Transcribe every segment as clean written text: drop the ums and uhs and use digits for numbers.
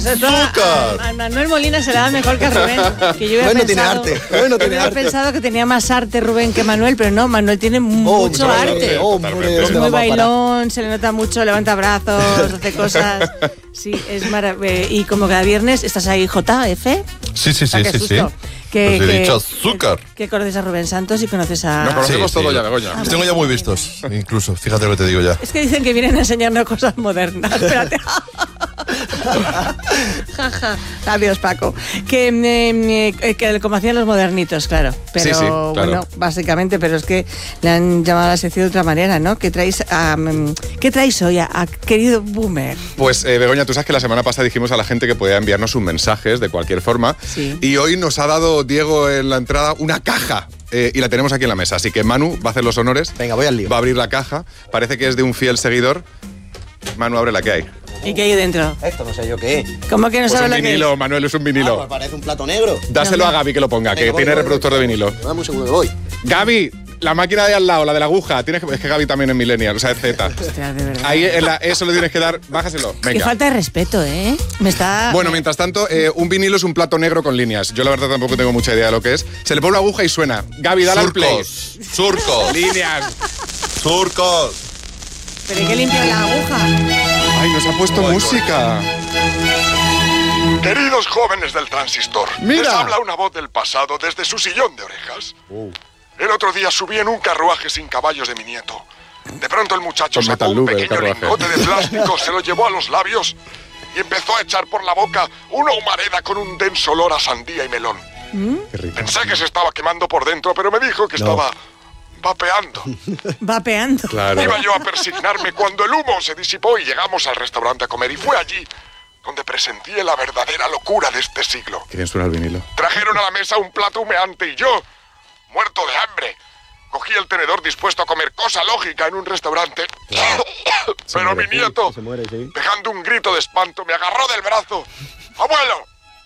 ¡Azúcar! A Manuel Molina se le da mejor que a Rubén. Que yo Rubén no tiene arte. Hubiera pensado que tenía más arte Rubén que Manuel, pero no, Manuel tiene mucho arte. Hombre, Es muy bailón, se le nota mucho, levanta brazos, hace cosas. Sí, es maravilloso. Y como cada viernes estás ahí, JF. Sí. Os he dicho azúcar. Que conoces a Rubén Santos y conoces a... Nos conocemos todo ya, Begoña. Los tengo ya muy vistos, incluso. Fíjate lo que te digo ya. Es que dicen que vienen a enseñarnos cosas modernas. Espérate. Jaja. Adiós, Paco. Que como hacían los modernitos, claro. Pero Sí, claro. bueno, básicamente, pero es que le han llamado a la sección de otra manera, ¿no? ¿Qué traéis hoy a querido Boomer? Pues, Begoña, tú sabes que la semana pasada dijimos a la gente que podía enviarnos sus mensajes de cualquier forma. Sí. Y hoy nos ha dado Diego en la entrada una caja. Y la tenemos aquí en la mesa. Así que Manu va a hacer los honores. Venga, voy al lío. Va a abrir la caja. Parece que es de un fiel seguidor. Manu, abre la que hay. ¿Y qué hay dentro? Esto no sé yo qué es. ¿Cómo que no Pues sabes un lo que es? vinilo, Manuel, es un vinilo. Pues parece un plato negro. Dáselo a Gaby que lo ponga, que Venga, tiene voy. reproductor de vinilo. Dame un segundo que voy. Gaby, la máquina de al lado, la de la aguja. Es que Gaby también es millennial, o sea, es Z. Hostia, de verdad. Ahí eso le tienes que dar. Bájaselo. Qué Venga. falta de respeto, ¿eh? Me está... Bueno, mientras tanto, un vinilo es un plato negro con líneas. Yo la verdad tampoco tengo mucha idea de lo que es. Se le pone una aguja y suena. Gaby, dale al play. Surcos. Líneas. Surcos. ¿Pero hay que limpiar la aguja? Ay, nos ha puesto música. Queridos jóvenes del transistor, Mira. les habla una voz del pasado desde su sillón de orejas. El otro día subí en un carruaje sin caballos de mi nieto. De pronto el muchacho Con sacó un Metal Lube, el pequeño carruaje. lingote de plástico, se lo llevó a los labios y empezó a echar por la boca una humareda con un denso olor a sandía y melón. Qué rico. Pensé que se estaba quemando por dentro, pero me dijo que estaba vapeando. Vapeando. Claro. Iba yo a persignarme cuando el humo se disipó y llegamos al restaurante a comer. Y fue allí donde presenté la verdadera locura de este siglo. Qué bien suena el vinilo. Trajeron a la mesa un plato humeante y yo, muerto de hambre, cogí el tenedor dispuesto a comer cosa lógica en un restaurante. Pero mi nieto, Se muere, sí. pegando un grito de espanto, me agarró del brazo. ¡Abuelo,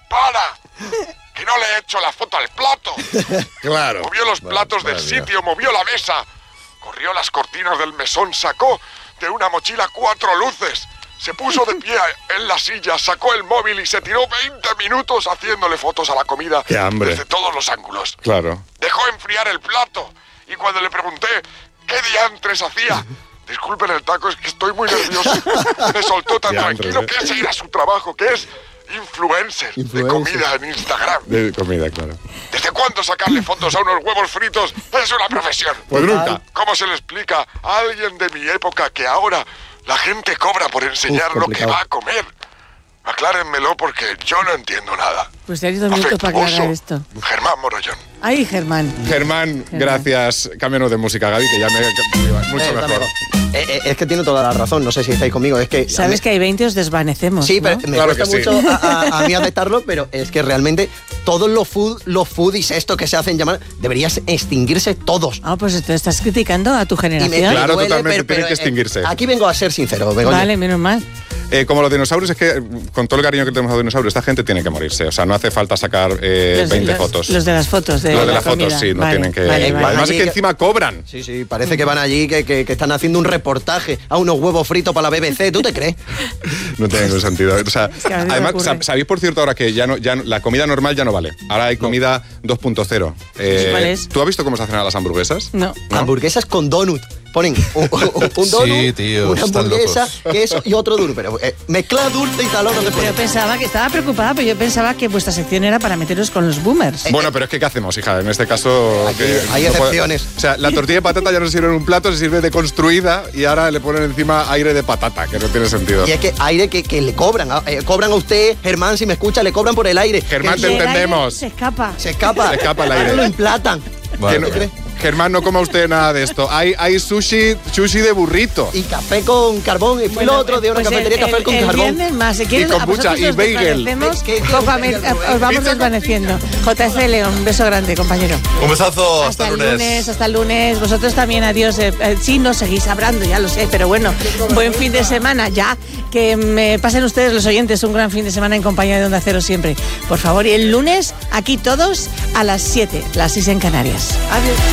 para! ¡Que no le he hecho la foto al plato! Claro. Movió los platos del sitio, movió la mesa, corrió las cortinas del mesón, sacó de una mochila 4 luces, se puso de pie en la silla, sacó el móvil y se tiró 20 minutos haciéndole fotos a la comida. ¡Qué hambre! Desde todos los ángulos. Claro. Dejó enfriar el plato y cuando le pregunté qué diantres hacía, disculpen el taco, es que estoy muy nervioso, me soltó tan Diantres, tranquilo ¿eh? que es ir a su trabajo, que es influencer de comida en Instagram. De comida, claro. ¿Desde cuándo sacarle fotos a unos huevos fritos es una profesión? Pues nunca. ¿Cómo se le explica a alguien de mi época que ahora la gente cobra por enseñar lo que complicado. va a comer? Aclárenmelo porque yo no entiendo nada. Pues te has 2 minutos para aclarar Afectuoso, esto. Germán Morollón. Ay, Germán. Germán, gracias. Cámbianos de música, Gaby, que ya me... Mucho Está mejor. Es que tiene toda la razón, no sé si estáis conmigo, es que... Sabes que hay 20 os desvanecemos, Sí, ¿no? pero me Claro cuesta que sí. mucho a mí aceptarlo, pero es que realmente todos los foodies esto que se hacen llamar, deberías extinguirse todos. Ah, pues te estás criticando a tu Y me generación. Claro, duele, totalmente, tiene que extinguirse. Aquí vengo a ser sincero, Begoña. Vale, menos mal. Como los dinosaurios, es que con todo el cariño que tenemos a los dinosaurios, esta gente tiene que morirse. O sea, no hace falta sacar 20 fotos. Los de las fotos. De Los de la las fotos, comida. sí, no Vale, tienen que... vale, vale. Además es Allí que que- encima cobran. Sí, parece que van allí, que están haciendo un reportaje a unos huevos fritos para la BBC, ¿tú te crees? No tiene ningún sentido. O sea, que a mí me además, ocurre. ¿sabéis por cierto ahora que ya no, la comida normal ya no vale? Ahora hay comida 2.0. ¿Cuál es? ¿Tú has visto cómo se hacen las hamburguesas? No. Hamburguesas con donut. Ponen un donut, Sí, tío, una están hamburguesa, locos. queso y otro donut. Pero mezcla dulce y talón no te Pero puede. pensaba que estaba preocupada, pero yo pensaba que vuestra sección era para meteros con los boomers. Bueno, pero es que ¿qué hacemos, hija? En este caso... Aquí que hay no puede- excepciones. O sea, la tortilla de patata ya no se sirve en un plato, se sirve deconstruida y ahora le ponen encima aire de patata, que no tiene sentido. Y es que aire que le cobran. Cobran a usted, Germán, si me escucha, le cobran por el aire. Germán, Que te Y el aire entendemos. Se escapa. se escapa. Se escapa el Ahora aire. lo implatan. Vale, Que no- vale. Germán, no coma usted nada de esto. Hay sushi de burrito. Y café con carbón. Y fui Bueno, el otro de una pues cafetería café con el carbón. viernes más, si quieres, Y a kombucha, vosotros y os bagel. desvanecemos, ¿Qué os vamos Pizza desvaneciendo. JF León, un beso grande, compañero. Un besazo, hasta el lunes. Hasta el lunes. Vosotros también, adiós. Sí, nos seguís hablando, ya lo sé, pero bueno, buen fin de semana ya. Que me pasen ustedes, los oyentes, un gran fin de semana en compañía de Onda Cero siempre. Por favor, y el lunes, aquí todos a las 7, las 6 en Canarias. Adiós.